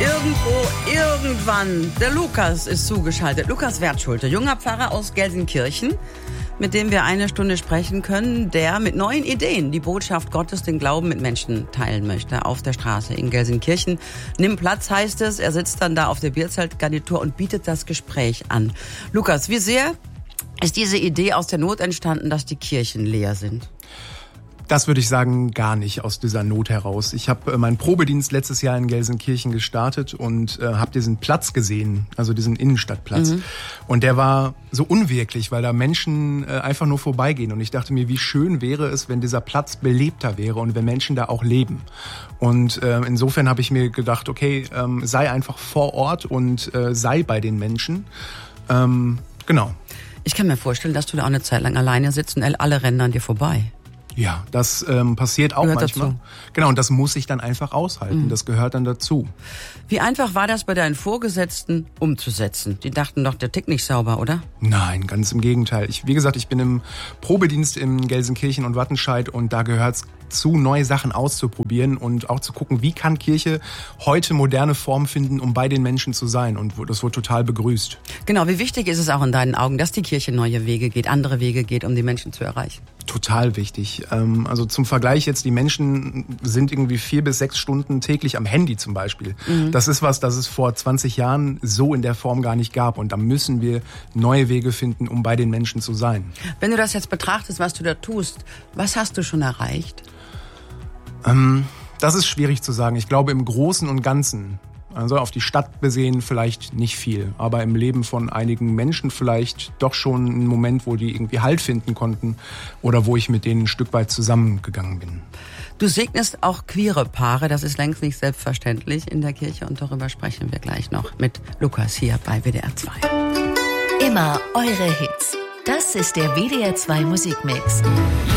Irgendwo, irgendwann. Der Lukas ist zugeschaltet. Lukas Wertschulte, junger Pfarrer aus Gelsenkirchen, mit dem wir eine Stunde sprechen können, der mit neuen Ideen die Botschaft Gottes, den Glauben mit Menschen teilen möchte auf der Straße in Gelsenkirchen. Nimm Platz, heißt es. Er sitzt dann da auf der Bierzeltgarnitur und bietet das Gespräch an. Lukas, wie sehr ist diese Idee aus der Not entstanden, dass die Kirchen leer sind? Das würde ich sagen, gar nicht aus dieser Not heraus. Ich habe meinen Probedienst letztes Jahr in Gelsenkirchen gestartet und habe diesen Platz gesehen, also diesen Innenstadtplatz. Und der war so unwirklich, weil da Menschen einfach nur vorbeigehen. Und ich dachte mir, wie schön wäre es, wenn dieser Platz belebter wäre und wenn Menschen da auch leben. Und insofern habe ich mir gedacht, okay, sei einfach vor Ort und sei bei den Menschen. Genau. Ich kann mir vorstellen, dass du da auch eine Zeit lang alleine sitzt und alle rennen an dir vorbei. Ja, das passiert auch gehört manchmal. Dazu. Genau, und das muss ich dann einfach aushalten. Das gehört dann dazu. Wie einfach war das bei deinen Vorgesetzten umzusetzen? Die dachten doch, der tickt nicht sauber, oder? Nein, ganz im Gegenteil. Wie gesagt, ich bin im Probedienst in Gelsenkirchen und Wattenscheid und da gehört's zu, neue Sachen auszuprobieren und auch zu gucken, wie kann Kirche heute moderne Formen finden, um bei den Menschen zu sein. Und das wird total begrüßt. Genau, wie wichtig ist es auch in deinen Augen, dass die Kirche neue Wege geht, andere Wege geht, um die Menschen zu erreichen? Total wichtig. Also zum Vergleich jetzt, die Menschen sind irgendwie 4 bis 6 Stunden täglich am Handy zum Beispiel. Das ist was, das es vor 20 Jahren so in der Form gar nicht gab. Und da müssen wir neue Wege finden, um bei den Menschen zu sein. Wenn du das jetzt betrachtest, was du da tust, was hast du schon erreicht? Das ist schwierig zu sagen. Ich glaube, im Großen und Ganzen, also auf die Stadt besehen vielleicht nicht viel, aber im Leben von einigen Menschen vielleicht doch schon ein Moment, wo die irgendwie Halt finden konnten oder wo ich mit denen ein Stück weit zusammengegangen bin. Du segnest auch queere Paare, das ist längst nicht selbstverständlich in der Kirche und darüber sprechen wir gleich noch mit Lukas hier bei WDR 2. Immer eure Hits. Das ist der WDR 2 Musikmix.